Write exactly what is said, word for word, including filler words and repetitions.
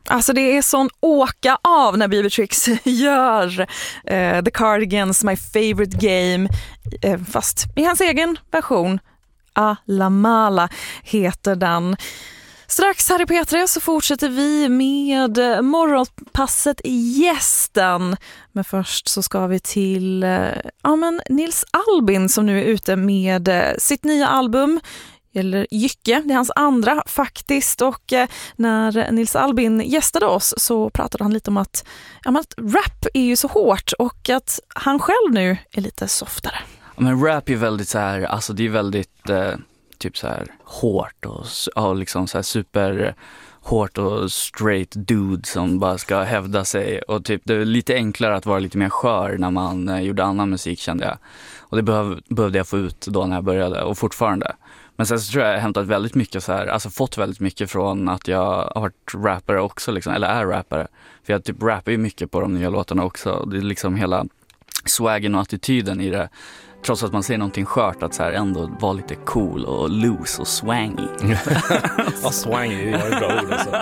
Alltså det är sån åka av när B B Tricks gör uh, The Cardigans My Favorite Game, uh, fast i hans egen version. A la Mala heter den. Strax här i P tre så fortsätter vi med morgonpasset i gästen. Men först så ska vi till ja, men Nils Albin som nu är ute med sitt nya album. Eller Jycke, det är hans andra faktiskt. Och när Nils Albin gästade oss så pratade han lite om att, ja, men att rap är ju så hårt och att han själv nu är lite softare. Ja, men rap är väldigt så här, alltså det är väldigt... Eh... typ så här hårt och, och liksom så här super hårt och straight dude som bara ska hävda sig, och typ det är lite enklare att vara lite mer skör när man eh, gjorde annan musik, kände jag, och det behöv, behövde jag få ut då när jag började och fortfarande. Men sen så tror jag jag har hämtat väldigt mycket så här, alltså fått väldigt mycket från att jag har varit rappare också liksom, eller är rappare, för jag typ rappar ju mycket på de nya låtarna också. Det är liksom hela swaggen och attityden i det. Trots att man säger någonting skört, att så här ändå vara lite cool och loose och swangy. Ja, swangy är ett bra ord alltså.